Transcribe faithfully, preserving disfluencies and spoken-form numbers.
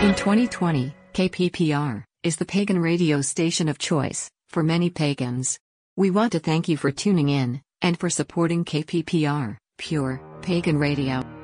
In twenty twenty, K P P R is the pagan radio station of choice for many pagans. We want to thank you for tuning in and for supporting K P P R, Pure Pagan Radio.